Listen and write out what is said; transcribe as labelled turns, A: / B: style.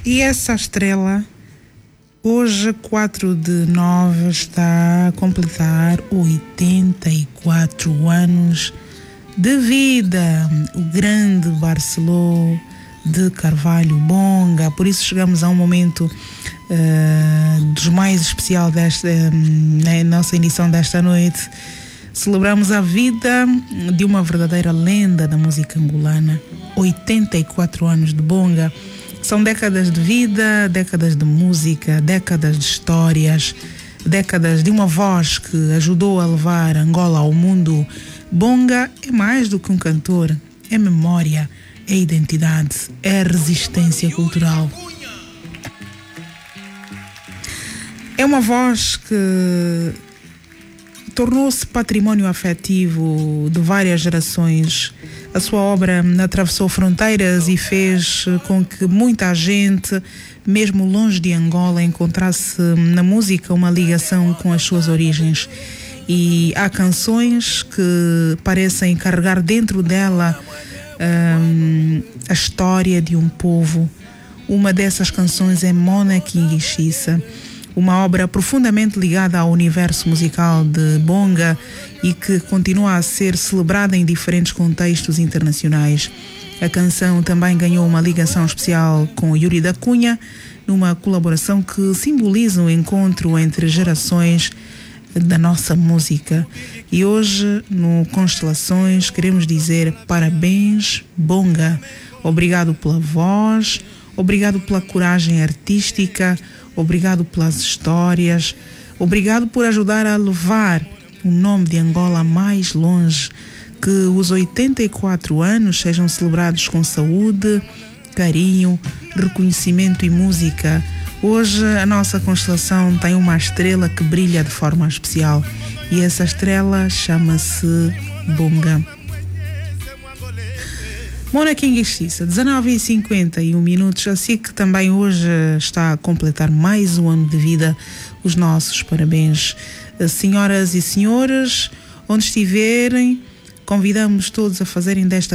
A: E essa estrela, hoje, 4/9, está a completar 84 anos de vida. O grande Barceló de Carvalho Bonga. Por isso chegamos a um momento dos mais especial desta nossa edição desta noite. Celebramos a vida de uma verdadeira lenda da música angolana. 84 anos de Bonga. São décadas de vida, décadas de música, décadas de histórias, décadas de uma voz que ajudou a levar Angola ao mundo. Bonga é mais do que um cantor, é memória, é identidade, é resistência cultural. É uma voz que tornou-se património afetivo de várias gerações. A sua obra atravessou fronteiras e fez com que muita gente, mesmo longe de Angola, encontrasse na música uma ligação com as suas origens. E há canções que parecem carregar dentro dela a história de um povo. Uma dessas canções é Mona Kingichisa, uma obra profundamente ligada ao universo musical de Bonga e que continua a ser celebrada em diferentes contextos internacionais. A canção também ganhou uma ligação especial com Yuri da Cunha, numa colaboração que simboliza o encontro entre gerações da nossa música. E hoje, no Constelações, queremos dizer parabéns, Bonga. Obrigado pela voz, obrigado pela coragem artística, obrigado pelas histórias, obrigado por ajudar a levar o nome de Angola mais longe. Que os 84 anos sejam celebrados com saúde, carinho, reconhecimento e música. Hoje a nossa constelação tem uma estrela que brilha de forma especial e essa estrela chama-se Bonga. Mona Kingichisa, 19h51, assim que também hoje está a completar mais um ano de vida. Os nossos parabéns. Senhoras e senhores, onde estiverem, convidamos todos a fazerem desta